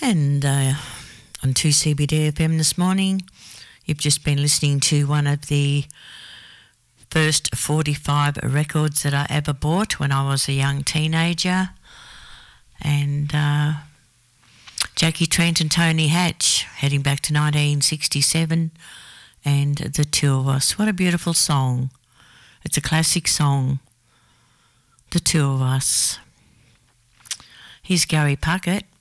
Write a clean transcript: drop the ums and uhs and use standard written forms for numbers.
And on 2CBD FM this morning, you've just been listening to one of the first 45 records that I ever bought when I was a young teenager. And Jackie Trent and Tony Hatch, heading back to 1967, and The Two of Us. What a beautiful song. It's a classic song, The Two of Us. Here's Gary Puckett.